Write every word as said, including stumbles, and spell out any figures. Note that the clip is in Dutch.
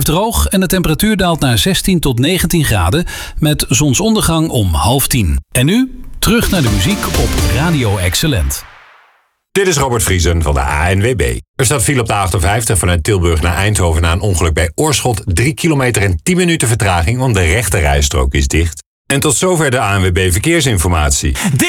blijft droog en de temperatuur daalt naar zestien tot negentien graden met zonsondergang om half tien. En nu terug naar de muziek op Radio Excellent. Dit is Robert Vriesen van de A N W B. Er staat file op de achtenvijftig vanuit Tilburg naar Eindhoven na een ongeluk bij Oorschot. drie kilometer en tien minuten vertraging, want de rechte rijstrook is dicht. En tot zover de A N W B Verkeersinformatie.